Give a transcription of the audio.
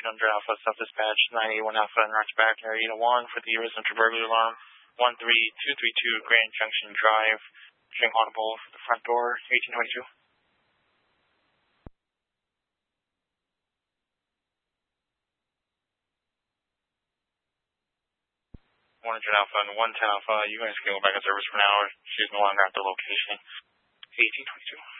100 Alpha, self-dispatch, 981 Alpha, and routes back area 1 for the residential burglary alarm, 13232 Grand Junction Drive, string audible for the front door, 1822. 100 Alpha and 110 Alpha, you guys can go back in service for now. She's no longer at the location. 1822.